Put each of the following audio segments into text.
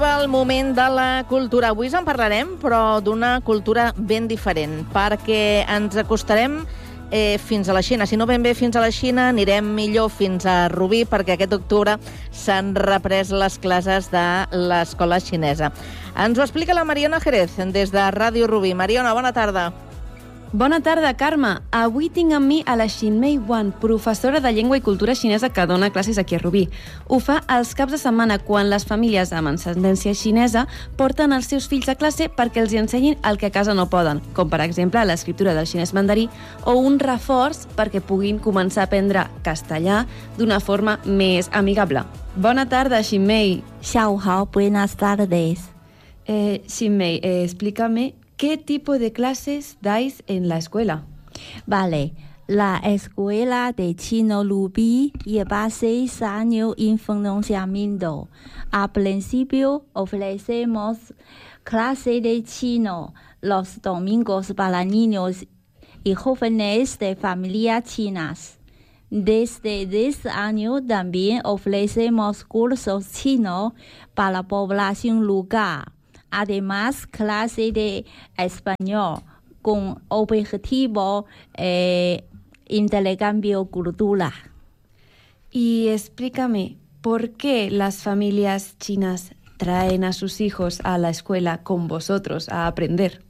El moment de la cultura. Avui en parlarem, però d'una cultura ben diferent, perquè ens acostarem fins a la Xina. Si no ben bé fins a la Xina, anirem millor fins a Rubí, perquè aquest octubre s'han reprès les classes de l'escola xinesa. Ens ho explica la Mariona Jerez, des de Ràdio Rubí. Mariona, bona tarda. Bona tarda, Carme. Avui tinc amb mi a la Xinmei Wan, professora de llengua i cultura xinesa que dona classes aquí a Rubí. Ho fa els caps de setmana quan les famílies amb ascendència xinesa porten els seus fills a classe perquè els hi ensenyin el que a casa no poden, com per exemple l'escriptura del xinès mandarí o un reforç perquè puguin començar a aprendre castellà d'una forma més amigable. Bona tarda, Xinmei. 下午好, buenas tardes. Xinmei, explícame ¿qué tipo de clases dais en la escuela? Vale, la escuela de chino Rubí lleva 6 años en funcionamiento. Al principio ofrecemos clases de chino los domingos para niños y jóvenes de familias chinas. Desde 10 años también ofrecemos cursos chinos para la población local. Además, clase de español con objetivo intercambio cultural. Y explícame, ¿por qué las familias chinas traen a sus hijos a la escuela con vosotros a aprender?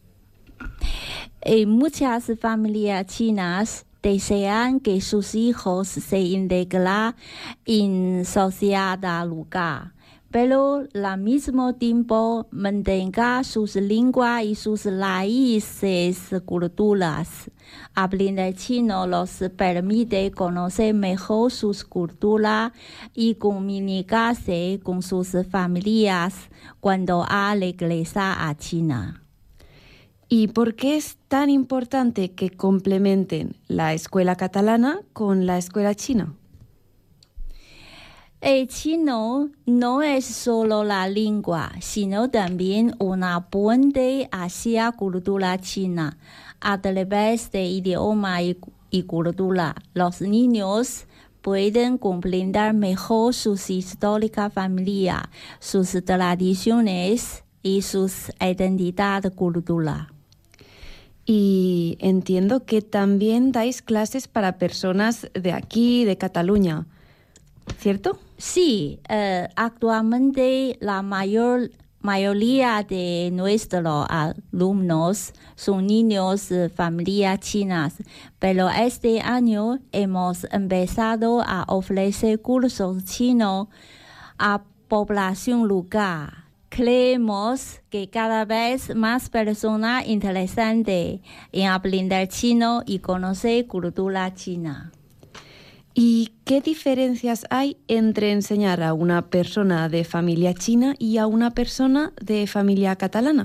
Muchas familias chinas desean que sus hijos se integren en sociedad local, pero al mismo tiempo mantenga sus lenguas y sus raíces culturales. Aprender chino los permite conocer mejor sus culturas y comunicarse con sus familias cuando regresa a China. ¿Y por qué es tan importante que complementen la escuela catalana con la escuela china? El chino no es solo la lengua, sino también una puente hacia la cultura china. A través de idioma y cultura, los niños pueden comprender mejor sus históricas familias, sus tradiciones y sus identidades culturales. Y entiendo que también dais clases para personas de aquí, de Cataluña, ¿cierto? Sí, actualmente la mayoría de nuestros alumnos son niños de familias chinas, pero este año hemos empezado a ofrecer cursos chinos a población local. Creemos que cada vez más personas interesantes en aprender chino y conocer cultura china. ¿Y qué diferencias hay entre enseñar a una persona de familia china y a una persona de familia catalana?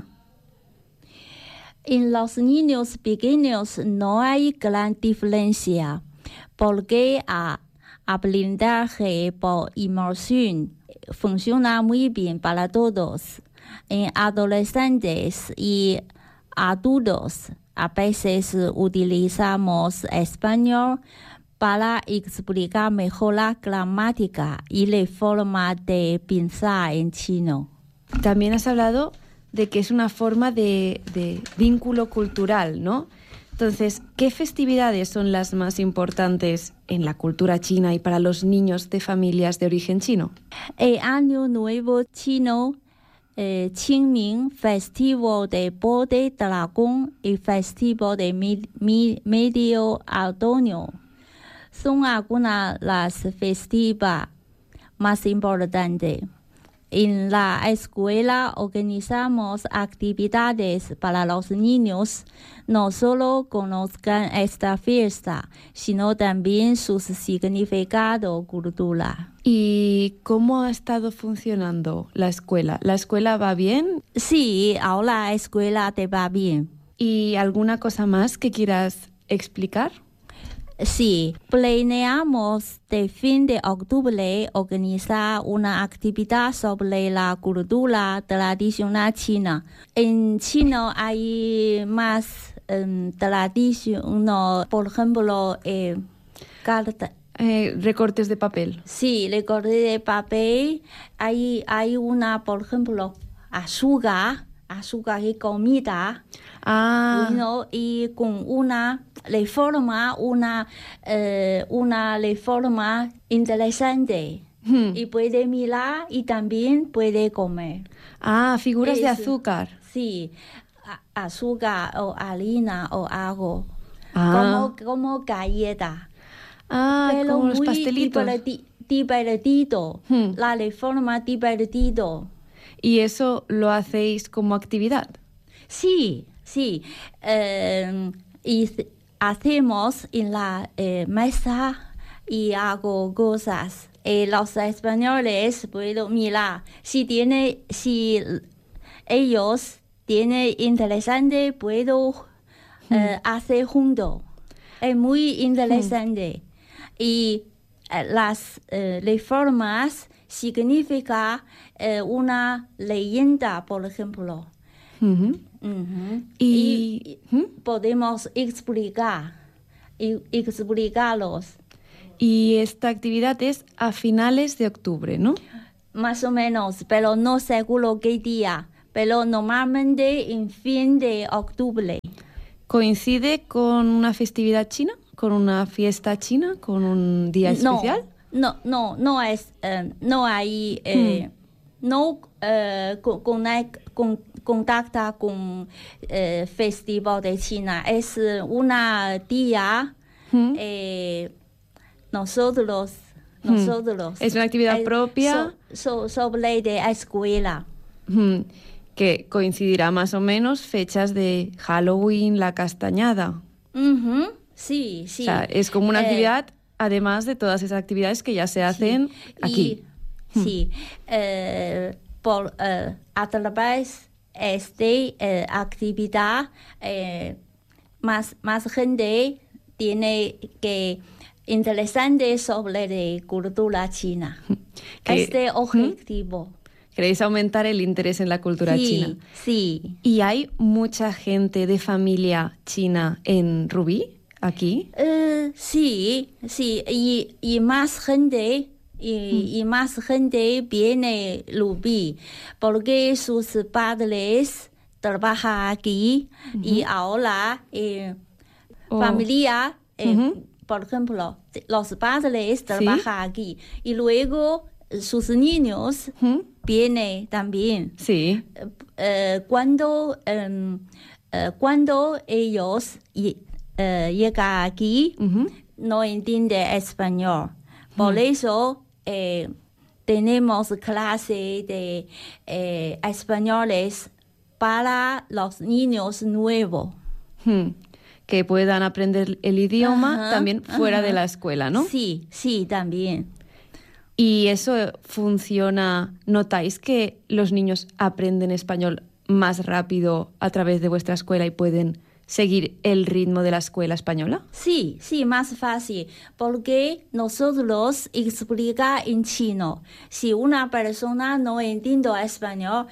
En los niños pequeños no hay gran diferencia, porque aprendizaje por inmersión funciona muy bien para todos. En adolescentes y adultos a veces utilizamos español para explicar mejor la gramática y la forma de pensar en chino. También has hablado de que es una forma de vínculo cultural, ¿no? Entonces, ¿qué festividades son las más importantes en la cultura china y para los niños de familias de origen chino? El Año Nuevo Chino, Qingming, Festival de Bote Dragón y Festival de Medio Otoño son algunas de las festivas más importantes. En la escuela organizamos actividades para los niños, no solo conozcan esta fiesta, sino también su significado cultural. ¿Y cómo ha estado funcionando la escuela? ¿La escuela va bien? Sí, ahora la escuela te va bien. ¿Y alguna cosa más que quieras explicar? Sí, planeamos de fin de octubre organizar una actividad sobre la cultura tradicional china. En China hay más tradición, por ejemplo, recortes de papel. Sí, recorte de papel. Hay una, por ejemplo, azúcar y comida. Bueno, y con una reforma interesante. Y puede mirar y también puede comer. Figuras de azúcar. Sí, azúcar o harina o algo. Como galleta. Pero como los muy pastelitos. divertido. La reforma divertido. ¿Y eso lo hacéis como actividad? Sí. Y hacemos en la mesa y hago cosas. Los españoles pueden mirar. Si ellos tienen interesante, puedo hacer juntos. Es muy interesante. Y las reformas significan una leyenda, por ejemplo. Y podemos explicarlos. Y esta actividad es a finales de octubre, ¿no? Más o menos, pero no seguro qué día. Pero normalmente en fin de octubre. ¿Coincide con una festividad china? ¿Con una fiesta china? ¿Con un día especial? No es, no hay, no contacta con festival de China. Es una día, nosotros. Es una actividad propia. Sobre de escuela. Que coincidirá más o menos fechas de Halloween, la castañada. Sí. O sea, es como una actividad, además de todas esas actividades que ya se hacen aquí. Sí. A través de esta actividad, más gente tiene que interesante sobre la cultura china. Este objetivo. ¿Queréis aumentar el interés en la cultura china? Sí. ¿Y hay mucha gente de familia china en Rubí, aquí? Sí. Y más gente viene a Rubí porque sus padres trabajan aquí y ahora familia, por ejemplo, los padres trabajan aquí y luego sus niños vienen también. Sí. Cuando ellos llegan aquí, no entienden español. Por eso tenemos clase de españoles para los niños nuevos. Que puedan aprender el idioma también fuera de la escuela, ¿no? Sí, también. ¿Y eso funciona? ¿Notáis que los niños aprenden español más rápido a través de vuestra escuela y pueden seguir el ritmo de la escuela española? Sí, más fácil, porque nosotros explicamos en chino. Si una persona no entiende español,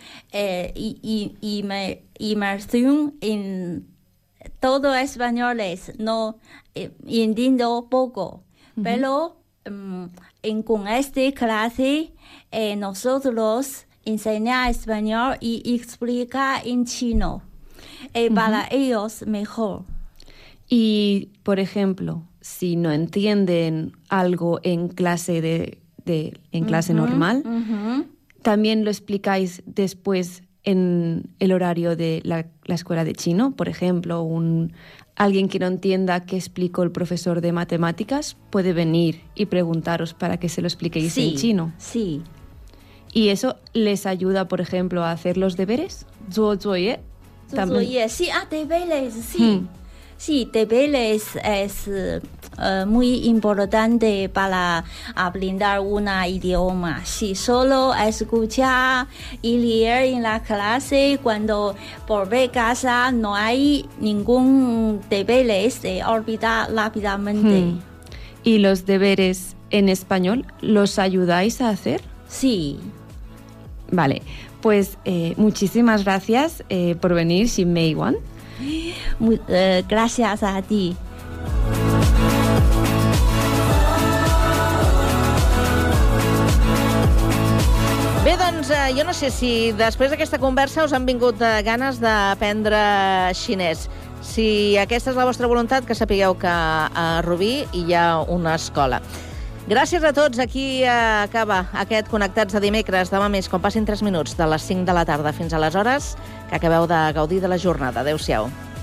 inmersión en todo españoles no entiendo poco, pero con esta clase nosotros enseñamos español y explicamos en chino. Para ellos mejor. Y, por ejemplo, si no entienden algo en clase clase normal, ¿también lo explicáis después en el horario de la escuela de chino? Por ejemplo, alguien que no entienda qué explicó el profesor de matemáticas puede venir y preguntaros para que se lo expliquéis en chino. Sí. ¿Y eso les ayuda, por ejemplo, a hacer los deberes? Sí, deberes, sí. Sí, deberes es muy importante para aprender un idioma. Si solo escuchar y leer en la clase, cuando volver a casa no hay ningún deberes, se olvida rápidamente. ¿Y los deberes en español los ayudáis a hacer? Sí. Vale, pues muchísimas gracias por venir, Xin Mei Wan. Gracias a ti. Doncs jo no sé si després d'aquesta conversa us han vingut ganes d'aprendre xinès. Si aquesta és la vostra voluntat, que sapigueu que a Rubí hi ha una escola. Gràcies a tots. Aquí acaba aquest Connectats de dimecres. Demà més, quan passin 3 minuts, de les 5 de la tarda fins a les hores que acabeu de gaudir de la jornada. Adéu-siau.